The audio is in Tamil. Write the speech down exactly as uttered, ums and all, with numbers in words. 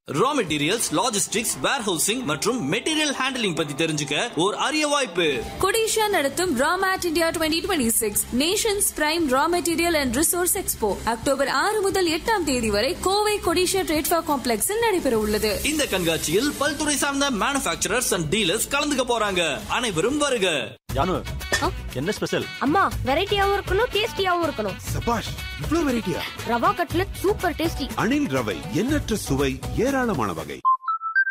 ரா மெட்டீரியல்ஸ், லாஜிஸ்டிக்ஸ், வேர்ஹவுசிங் மற்றும் மெட்டீரியல் ஹேண்டலிங் பத்தி தெரிஞ்சுக்க ஒரு அரிய வாய்ப்பு. கொடிஷா நடத்தும் ராமேட் India twenty twenty six Nations prime raw material and resource expo October ஆறு முதல் எட்டாம் தேதி வரை கோவை கொடிஷா ட்ரேட் ஃபேர் காம்ப்ளெக்ஸில் நடைபெற உள்ளது. இந்த கண்காட்சியில் பல்துறை சார்ந்த மேனுஃபேக்சரர்ஸ் அண்ட் டீலர்ஸ் கலந்துக்க போறாங்க. அனைவரும் வருக. ஜானு, என்ன ஸ்பெஷல்? அம்மா, வெரைட்டியாவும் இருக்கணும், டேஸ்டியாவும் இருக்கணும். சபாஷ், இவ்ளோ வெரைட்டியா? Rava cutlet super tasty. அணில் ரவை, எண்ணற்ற சுவை, ஏராளமான வகை.